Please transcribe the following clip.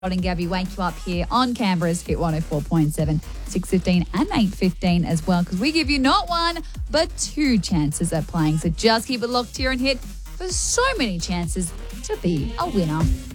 And Gabby wake you up here on Canberra's Hit 104.7, 6:15 and 8:15 as well, because we give you not one, but two chances at playing. So just keep it locked here and Hit for so many chances to be a winner.